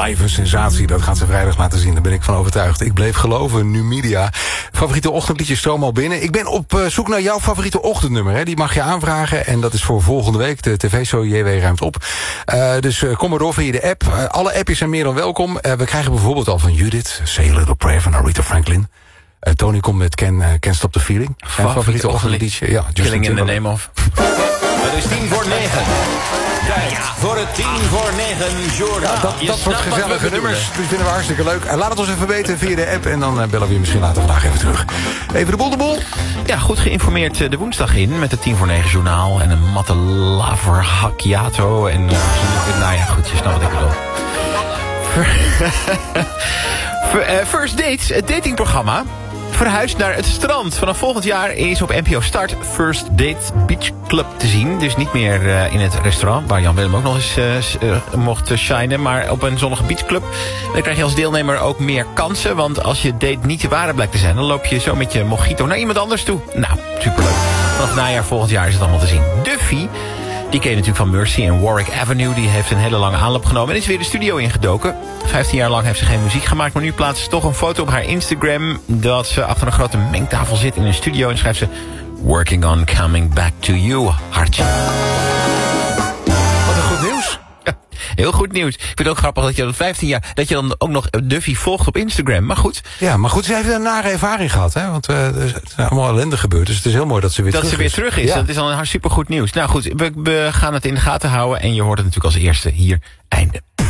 live, een sensatie. Dat gaat ze vrijdag laten zien, daar ben ik van overtuigd. Ik bleef geloven, Numidia. Favoriete ochtendliedjes stroom al binnen. Ik ben op zoek naar jouw favoriete ochtendnummer. Hè. Die mag je aanvragen en dat is voor volgende week. De tv-show JW ruimt op. Dus kom maar door via de app. Alle appjes zijn meer dan welkom. We krijgen bijvoorbeeld al van Judith, Say a Little Prayer van Aretha Franklin. Tony komt met Can't Stop the Feeling. Zijn favoriete ochtendliedje. Ja, Killing in the Name of. Het is 8:50. Tijd voor het 8:50 journaal. Dat soort gezellige nummers, die vinden we hartstikke leuk. Laat het ons even weten via de app en dan bellen we je misschien later vandaag even terug. Even de boel. Ja, goed geïnformeerd de woensdag in met het 8:50 journaal en een matte laver hacchiato en nou ja, goed, je snapt wat ik bedoel. First Dates, het datingprogramma, verhuisd naar het strand. Vanaf volgend jaar is op NPO Start First Date Beach Club te zien. Dus niet meer in het restaurant, waar Jan Willem ook nog eens mocht shinen, maar op een zonnige beachclub. Dan krijg je als deelnemer ook meer kansen, want als je date niet de ware blijkt te zijn, dan loop je zo met je mojito naar iemand anders toe. Nou, superleuk. Vanaf najaar volgend jaar is het allemaal te zien. Duffy, die ken je natuurlijk van Mercy en Warwick Avenue. Die heeft een hele lange aanloop genomen en is weer de studio ingedoken. 15 jaar lang heeft ze geen muziek gemaakt, maar nu plaatst ze toch een foto op haar Instagram dat ze achter een grote mengtafel zit in een studio en schrijft ze: Working on coming back to you, hartje. Wat een goed nieuws. Ja, heel goed nieuws. Ik vind het ook grappig dat je dan 15 jaar... dat je dan ook nog Duffy volgt op Instagram. Maar goed. Ja, maar goed, ze heeft een nare ervaring gehad. Hè? Want er is allemaal ellende gebeurd. Dus het is heel mooi dat ze weer terug is. Ja. Dat is al een supergoed nieuws. Nou goed, we gaan het in de gaten houden. En je hoort het natuurlijk als eerste hier. Einde.